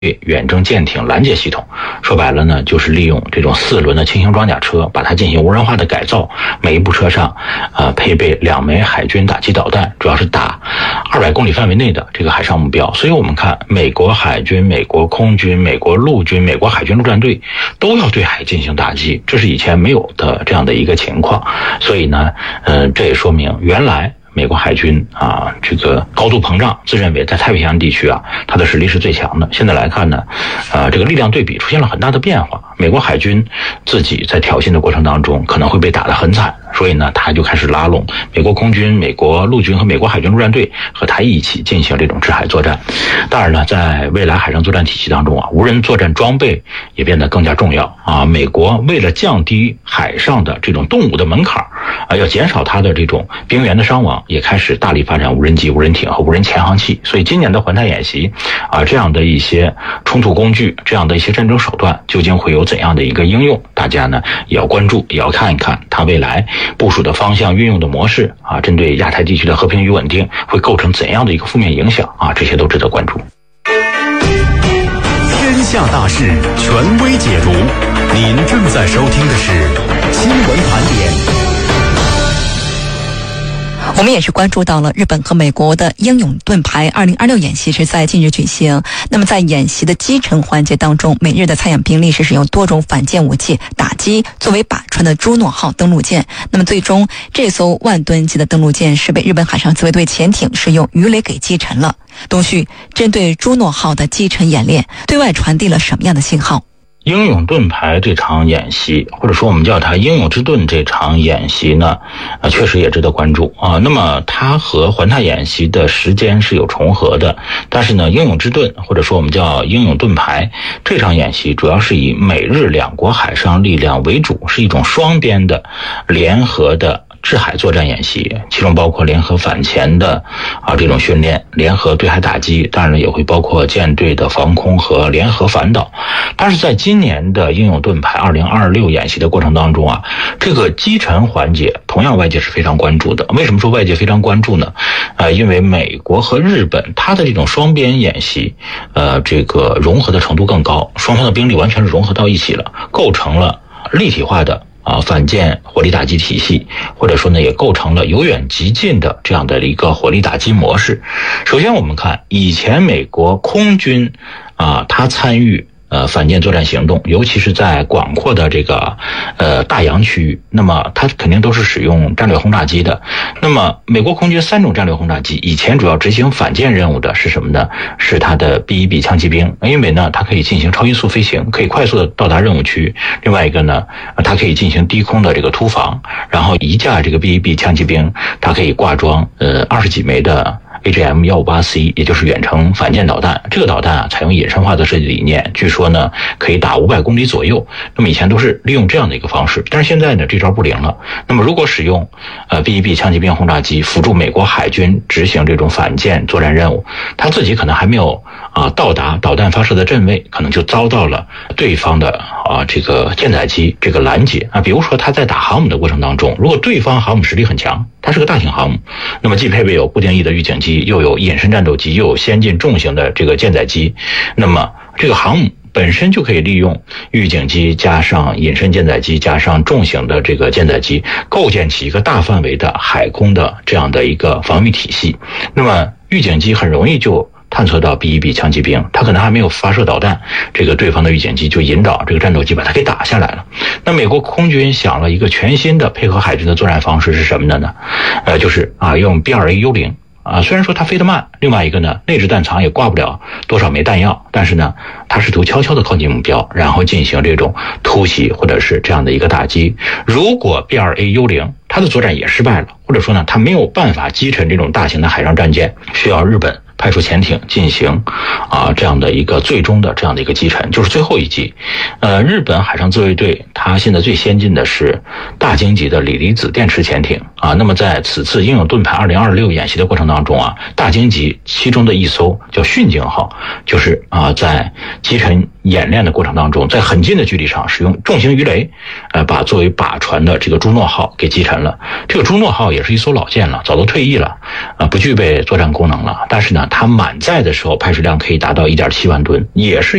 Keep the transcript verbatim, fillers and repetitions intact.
远征舰艇拦截系统。说白了呢，就是利用这种四轮的轻型装甲车，把它进行无人化的改造，每一部车上呃配备两枚海军打击导弹，主要是打二百公里范围内的这个海上目标。所以我们看美国海军、美国空军、美国陆军、美国海军陆战队都要对海进行打击，这是以前没有的这样的一个情况。所以呢呃这也说明原来美国海军啊，这个高度膨胀，自认为在太平洋地区啊，它的实力是最强的。现在来看呢，呃，这个力量对比出现了很大的变化。美国海军自己在挑衅的过程当中，可能会被打得很惨，所以呢，他就开始拉拢美国空军、美国陆军和美国海军陆战队和他一起进行这种制海作战。当然了，在未来海上作战体系当中啊，无人作战装备也变得更加重要啊。美国为了降低海上的这种动武的门槛啊，要减少它的这种兵员的伤亡，也开始大力发展无人机、无人艇和无人潜航器。所以今年的环太演习啊，这样的一些冲突工具，这样的一些战争手段，究竟会有怎样的一个应用？大家呢也要关注，也要看一看它未来部署的方向、运用的模式啊，针对亚太地区的和平与稳定会构成怎样的一个负面影响啊？这些都值得关注。 天下大事，权威解读。您正在收听的是新闻盘点。 我们也是关注到了日本和美国的英勇盾牌二零二六演习是在近日举行。那么在演习的击沉环节当中，美日的参演兵力是使用多种反舰武器打击作为靶船的朱诺号登陆舰。那么最终这艘万吨级的登陆舰是被日本海上自卫队潜艇使用鱼雷给击沉了。东旭针对朱诺号的击沉演练对外传递了什么样的信号？ 英勇盾牌这场演习，或者说我们叫它英勇之盾这场演习呢，呃，确实也值得关注啊。那么它和环太演习的时间是有重合的，但是呢，英勇之盾或者说我们叫英勇盾牌这场演习，主要是以美日两国海上力量为主，是一种双边的联合的制海作战演习，其中包括联合反潜的啊这种训练，联合对海打击，当然也会包括舰队的防空和联合反导。但是在今年的英勇盾牌二零二六演习的过程当中啊，这个击沉环节同样外界是非常关注的。为什么说外界非常关注呢？呃，因为美国和日本它的这种双边演习，呃，这个融合的程度更高，双方的兵力完全是融合到一起了，构成了立体化的啊，反舰火力打击体系，或者说呢，也构成了由远及近的这样的一个火力打击模式。首先，我们看以前美国空军啊，它参与呃反舰作战行动，尤其是在广阔的这个呃大洋区域，那么它肯定都是使用战略轰炸机的。那么美国空军三种战略轰炸机以前主要执行反舰任务的是什么呢？是它的 B 一 B 枪骑兵，因为呢它可以进行超音速飞行，可以快速的到达任务区。另外一个呢，它可以进行低空的这个突防，然后一架这个 B 一 B 枪骑兵，它可以挂装呃二十几枚的A G M 一五八 C， 也就是远程反舰导弹。这个导弹啊，采用隐身化的设计理念，据说呢可以打五百公里左右。那么以前都是利用这样的一个方式，但是现在呢这招不灵了。那么如果使用呃 B 一 B 枪骑兵轰炸机辅助美国海军执行这种反舰作战任务，他自己可能还没有啊到达导弹发射的阵位，可能就遭到了对方的啊这个舰载机这个拦截啊。比如说他在打航母的过程当中，如果对方航母实力很强，它是个大型航母，那么既配备有不定翼的预警机，又有隐身战斗机，又有先进重型的这个舰载机，那么这个航母本身就可以利用预警机加上隐身舰载机加上重型的这个舰载机，构建起一个大范围的海空的这样的一个防御体系。那么预警机很容易就探测到 B 一 B 枪骑兵，它可能还没有发射导弹，这个对方的预警机就引导这个战斗机把它给打下来了。那美国空军想了一个全新的配合海军的作战方式是什么的呢？呃，就是啊用 B 二 A 幽灵。啊，虽然说它飞得慢，另外一个呢，内置弹仓也挂不了多少枚弹药，但是呢，它试图悄悄地靠近目标，然后进行这种突袭或者是这样的一个打击。如果 B 二 A 幽灵它的作战也失败了，或者说呢，它没有办法击沉这种大型的海上战舰，需要日本派出潜艇进行啊这样的一个最终的这样的一个击沉，就是最后一击。呃，日本海上自卫队它现在最先进的是大鲸级的锂离子电池潜艇啊。那么在此次英勇盾牌二零二六演习的过程当中啊，大鲸级其中的一艘叫训鲸号，就是啊在击沉演练的过程当中，在很近的距离上使用重型鱼雷，呃，把作为靶船的这个朱诺号给击沉了。这个朱诺号也是一艘老舰了，早都退役了，啊，不具备作战功能了。但是呢，它满载的时候排水量可以达到 一点七万吨，也是